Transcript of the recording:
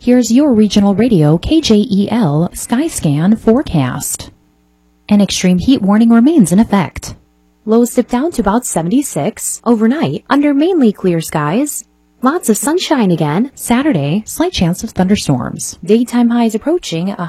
Here's your regional radio KJEL Skyscan forecast. An extreme heat warning remains in effect. Lows dip down to about 76 overnight under mainly clear skies. Lots of sunshine again. Saturday, slight chance of thunderstorms. Daytime highs approaching